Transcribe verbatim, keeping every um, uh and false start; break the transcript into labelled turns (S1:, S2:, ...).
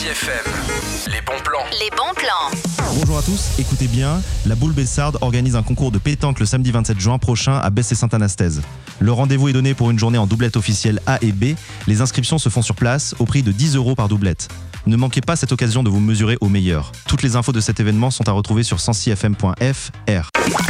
S1: F M, les bons plans.
S2: Les bons plans.
S3: Bonjour à tous, écoutez bien, la Boule Bessarde organise un concours de pétanque le samedi vingt-sept juin prochain à Bessay-Sainte-Anastaise. Le rendez-vous est donné pour une journée en doublette officielle A et B. Les inscriptions se font sur place au prix de dix euros par doublette. Ne manquez pas cette occasion de vous mesurer au meilleur. Toutes les infos de cet événement sont à retrouver sur cent six f m point f r.